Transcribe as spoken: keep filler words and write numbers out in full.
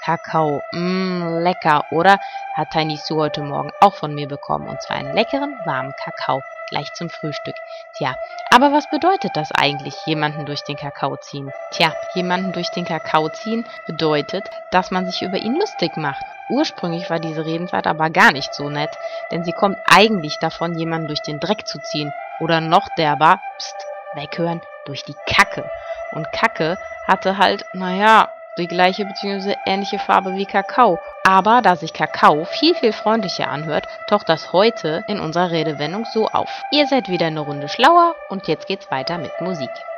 Kakao, mmm, lecker, oder? Hat Tiny Sue heute Morgen auch von mir bekommen, und zwar einen leckeren, warmen Kakao, gleich zum Frühstück. Tja, aber was bedeutet das eigentlich, jemanden durch den Kakao ziehen? Tja, jemanden durch den Kakao ziehen bedeutet, dass man sich über ihn lustig macht. Ursprünglich war diese Redensart aber gar nicht so nett, denn sie kommt eigentlich davon, jemanden durch den Dreck zu ziehen. Oder noch derber, pst, weghören, durch die Kacke. Und Kacke hatte halt, naja, die gleiche bzw. ähnliche Farbe wie Kakao. Aber da sich Kakao viel, viel freundlicher anhört, taucht das heute in unserer Redewendung so auf. Ihr seid wieder eine Runde schlauer und jetzt geht's weiter mit Musik.